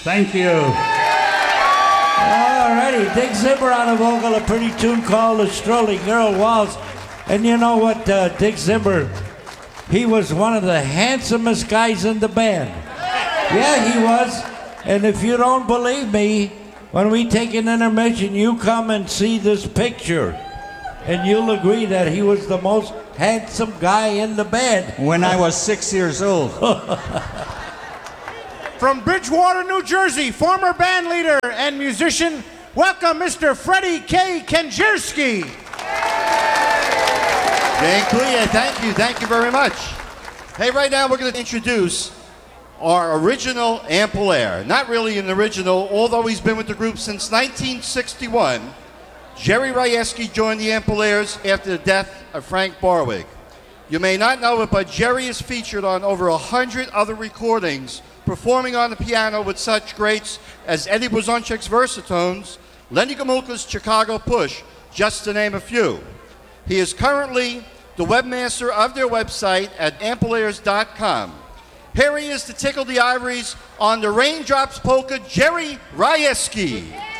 Thank you. All righty, Dick Zimmer on the vocal, a pretty tune called The Strolling Girl Waltz. And you know what, Dick Zimmer, he was one of the handsomest guys in the band. Yeah, he was. And if you don't believe me, when we take an intermission, you come and see this picture. And you'll agree that he was the most handsome guy in the band. When I was 6 years old. From Bridgewater, New Jersey, former band leader and musician, welcome Mr. Freddie K. Kenjirski. Thank you very much. Hey, right now we're going to introduce our original Ampol-Air. Not really an original, although he's been with the group since 1961. Jerry Rajewski joined the Ampol-Airs after the death of Frank Barwig. You may not know it, but Jerry is featured on over 100 other recordings, performing on the piano with such greats as Eddie Blazonczyk's Versatones, Lenny Gomulka's Chicago Push, just to name a few. He is currently the webmaster of their website at ampolairs.com. Here he is to tickle the ivories on the Raindrops Polka, Jerry Rajewski.